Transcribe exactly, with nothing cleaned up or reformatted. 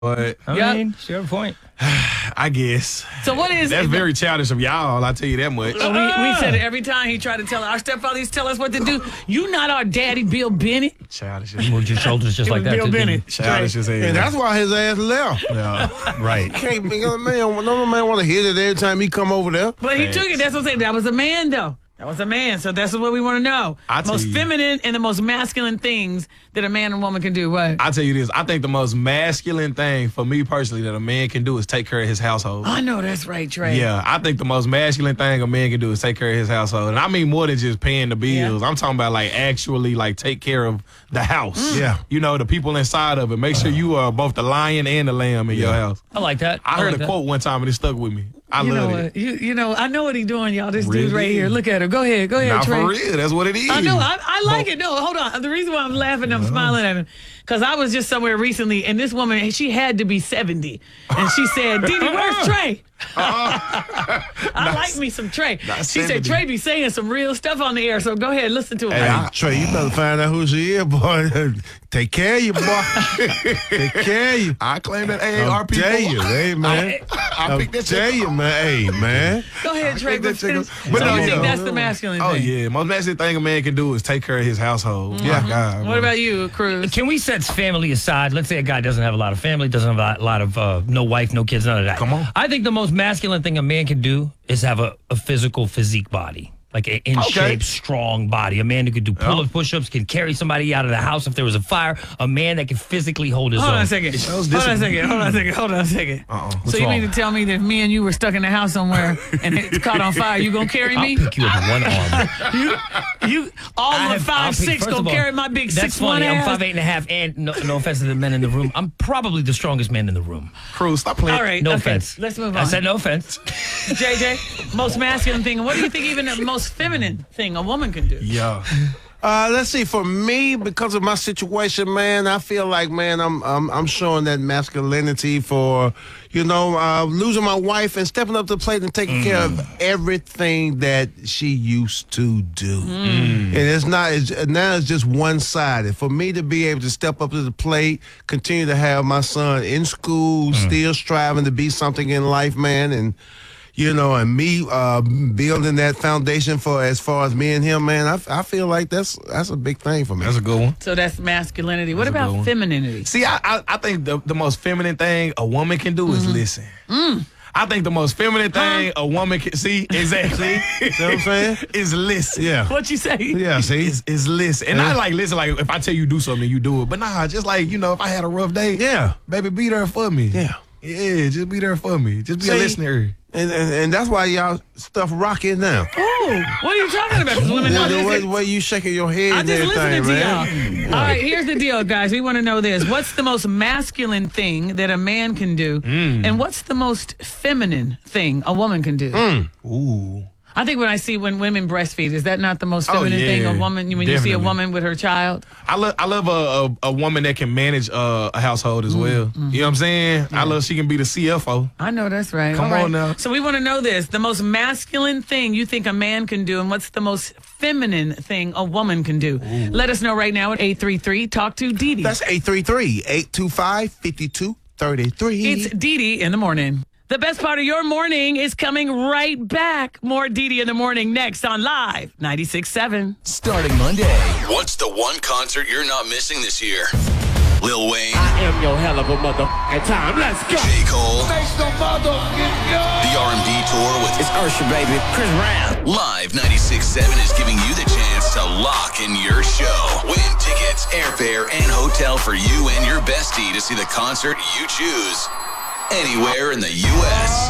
But I Yep. mean, she got a point. I guess. So what is That's it? very childish of y'all, I'll tell you that much. So we, we said it every time he tried to tell our stepfather used to tell us what to do. You not our daddy, Bill Bennett. Childish. Moved your shoulders just It like was that. Bill too, didn't Bennett. Childish as hell. And that's why his ass left. Yeah. Right. Can't be, man, no man want to hit it every time he come over there. But he took it. That's what I'm saying. That was a man, though. That was a man. So that's what we want to know. I tell Most you. feminine and the most masculine things that a man and woman can do. What? I'll tell you this. I think the most masculine thing for me personally that a man can do is take care of his household. I know that's right, Trey. Yeah, I think the most masculine thing a man can do is take care of his household. And I mean more than just paying the bills. Yeah. I'm talking about like actually like take care of the house. Yeah. You know, the people inside of it. Make sure you are both the lion and the lamb in your house. I like that. I heard like a that. quote one time and it stuck with me. I You know love what? it. You, you know, I know what he's doing, y'all. This dude Really? right here. Look at him. Go ahead. Go ahead, Not Trey. for real. That's what it is. I know. I, I like it. No, hold on. The reason why I'm laughing, I'm smiling at him, because I was just somewhere recently, and this woman, she had to be seventy, and she said, "Didi, where's Trey?" I like me some Trey. not She said, seventy. "Trey be saying some real stuff on the air, so go ahead, listen to him." Hey, I- Trey, you better find out who she is, boy. Take care of you, boy. Take care of you. I claim that A A I'll R people. tell you, hey, man. I I'll picked that tell chick you, man. Hey, man. Go ahead, Trey. think But, that chick finish. was- but so no, you think yeah. that's the masculine Oh thing? yeah, most masculine thing a man can do is take care of his household. Yeah, God. What about you, Cruz? Can we set family aside? Let's say a guy doesn't have a lot of family, doesn't have a lot, lot of, uh, no wife, no kids, none of that. Come on. I think the most masculine thing a man can do is have a, a physical physique body. Like an in Okay. shape, strong body. A man who could do pull ups, push ups, can carry somebody out of the house if there was a fire. A man that can physically hold his Hold own. on a second. shows Hold on a discipline. second. Hold on a second. Hold on a second. Uh-oh. So What's you mean wrong? to tell me that if me and you were stuck in the house somewhere and it caught on fire, you gonna carry I'll me? pick you up in one arm. You, you all I of have- five I'll pick- six first gonna of all, carry my big That's six one funny. I'm ass. five eight and a half, and no, no offense to the men in the room, I'm probably the strongest man in the room. Cruz, stop playing. All right, No okay. offense. Let's move I on. said no offense. J J, most masculine thing, and what do you think even the most feminine thing a woman can do? Yeah. Uh, let's see. For me, because of my situation, man, I feel like, man, I'm I'm, I'm showing that masculinity for, you know, uh, losing my wife and stepping up to the plate and taking care of everything that she used to do. And it's not it's, now it's just one sided. For me to be able to step up to the plate, continue to have my son in school, still striving to be something in life, man, and. You know, and me uh, building that foundation for as far as me and him, man, I, I feel like that's that's a big thing for me. That's a good one. So that's masculinity. What That's a good about one. femininity? See, I I, I think the, the most feminine thing a woman can do is listen. I think the most feminine thing a woman can see exactly. You know what I'm saying? is listen. Yeah. What you say? Yeah, see? Is, is listen. And I like listen, like if I tell you do something, you do it. But nah, just like, you know, if I had a rough day, Yeah. baby, be there for me. Yeah. Yeah, just be there for me. Just be a See? listener. And, and and that's why y'all stuff rocking now. Ooh, what are you talking about? 'Cause women know The, the way, this. the way you shaking your head I'm and just listening everything, to man. y'all. All right, here's the deal, guys. We want to know this. What's the most masculine thing that a man can do? Mm. And what's the most feminine thing a woman can do? Mm. Ooh. I think when I see when women breastfeed, is that not the most Oh, feminine thing a yeah, woman, when you see a definitely. woman with her child? I love I love a, a, a woman that can manage uh, a household as well. You know what I'm saying? I love she can be the C F O. I know that's right. Come All right. on now. So we want to know this. The most masculine thing you think a man can do, and what's the most feminine thing a woman can do? Let us know right now at eight three three, talk to Didi. That's eight three three, eight two five, five two three three. It's Didi in the morning. The best part of your morning is coming right back. More Didi in the morning next on Live ninety-six point seven. Starting Monday. What's the one concert you're not missing this year? Lil Wayne, I am your hell of a motherfucking time. Let's go. J. Cole, the R and B tour with It's Usher, baby. Chris Brown. Live ninety-six point seven is giving you the chance to lock in your show. Win tickets, airfare, and hotel for you and your bestie to see the concert you choose anywhere in the U S